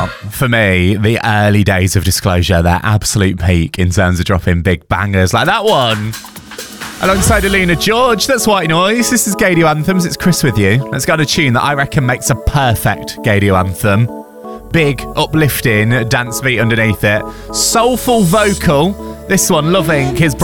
are, for me, the early days of Disclosure, their absolute peak in terms of dropping big bangers like that one. Alongside Alina George, that's White Noise. This is Gaydio Anthems. It's Chris with you. Let's go on a tune that I reckon makes a perfect Gaydio anthem. Big, uplifting dance beat underneath it. Soulful vocal. This one, Love Inc. is